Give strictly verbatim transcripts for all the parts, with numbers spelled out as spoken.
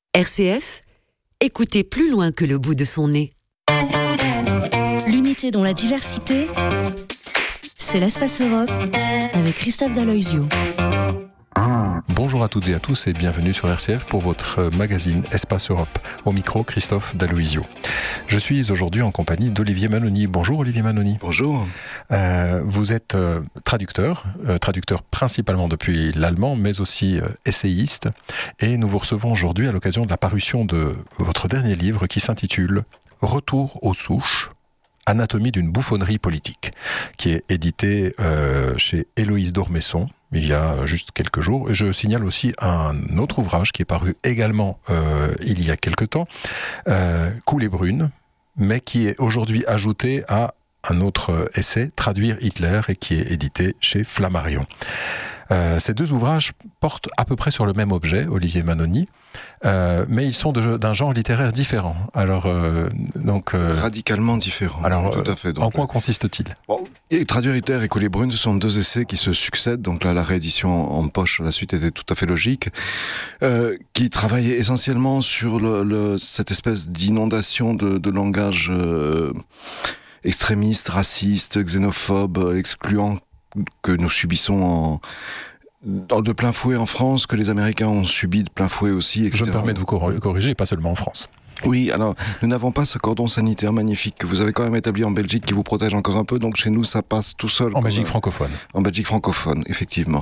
R C F, écoutez plus loin que le bout de son nez. L'unité dans la diversité, c'est l'Espace Europe avec Christophe Daloisio. Bonjour à toutes et à tous et bienvenue sur R C F pour votre magazine Espace Europe. Au micro, Christophe Daloisio. Je suis aujourd'hui en compagnie d'Olivier Manoni. Bonjour Olivier Manoni. Bonjour. Euh, vous êtes euh, traducteur, euh, traducteur principalement depuis l'allemand, mais aussi euh, essayiste. Et nous vous recevons aujourd'hui à l'occasion de la parution de votre dernier livre qui s'intitule « Retour aux souches ». Anatomie d'une bouffonnerie politique, qui est édité euh, chez Héloïse d'Ormesson, il y a juste quelques jours. Et je signale aussi un autre ouvrage qui est paru également euh, il y a quelques temps, euh, Coulée brune, mais qui est aujourd'hui ajouté à un autre essai, Traduire Hitler, et qui est édité chez Flammarion. Euh, ces deux ouvrages portent à peu près sur le même objet, Olivier Manoni, euh, mais ils sont de, d'un genre littéraire différent. Alors, euh, donc euh, radicalement différent. Alors, tout à fait. Donc, en quoi consiste-t-il ? Bon, et Traduire Hitler et Coulée brune, ce sont deux essais qui se succèdent. Donc là, la réédition en poche, la suite était tout à fait logique, euh, qui travaillait essentiellement sur le, le, cette espèce d'inondation de, de langage euh, extrémiste, raciste, xénophobe, excluant que nous subissons en, en, de plein fouet en France, que les Américains ont subi de plein fouet aussi, et cetera. Je me permets de vous corriger, pas seulement en France. Oui, alors, nous n'avons pas ce cordon sanitaire magnifique que vous avez quand même établi en Belgique qui vous protège encore un peu, donc chez nous, ça passe tout seul. En Belgique un... francophone. En Belgique francophone, effectivement.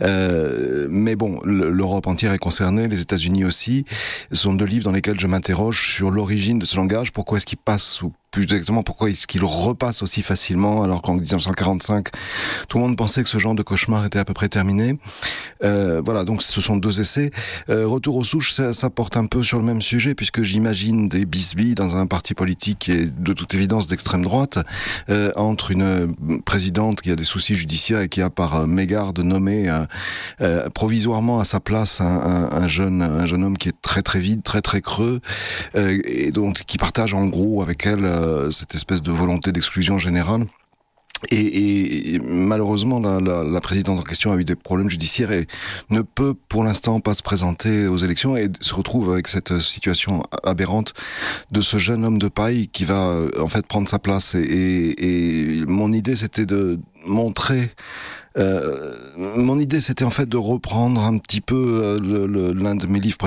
Euh, mais bon, l'Europe entière est concernée, les États-Unis aussi. Ce sont deux livres dans lesquels je m'interroge sur l'origine de ce langage, pourquoi est-ce qu'il passe, ou plus exactement, pourquoi est-ce qu'il repasse aussi facilement, alors qu'en dix-neuf cent quarante-cinq, tout le monde pensait que ce genre de cauchemar était à peu près terminé. Euh, voilà, donc ce sont deux essais. Euh, Retour aux souches, ça, ça porte un peu sur le même sujet, puisque j'imagine des bisbilles dans un parti politique qui est de toute évidence d'extrême droite, euh, entre une présidente qui a des soucis judiciaires et qui a par mégarde nommé euh, euh, provisoirement à sa place un, un, un, jeune, un jeune homme qui est très très vide, très très creux, euh, et donc qui partage en gros avec elle euh, cette espèce de volonté d'exclusion générale. Et, et malheureusement, la, la, la présidente en question a eu des problèmes judiciaires et ne peut pour l'instant pas se présenter aux élections et se retrouve avec cette situation aberrante de ce jeune homme de paille qui va en fait prendre sa place. Et, et, et mon idée, c'était de montrer... Euh, mon idée, c'était en fait de reprendre un petit peu euh, le, le, l'un de mes livres